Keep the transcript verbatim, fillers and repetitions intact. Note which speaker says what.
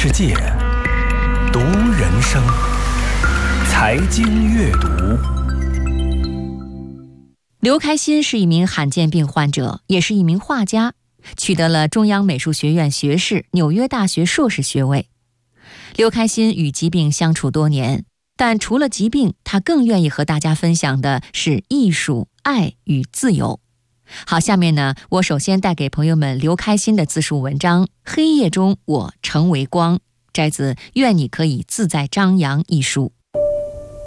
Speaker 1: 世界，读人生，财经阅读。
Speaker 2: 刘开心是一名罕见病患者，也是一名画家，取得了中央美术学院学士、纽约大学硕士学位。刘开心与疾病相处多年，但除了疾病，他更愿意和大家分享的是艺术、爱与自由。好，下面呢，我首先带给朋友们刘开心的自述文章《黑夜中我成为光》，摘自《愿你可以自在张扬》一书。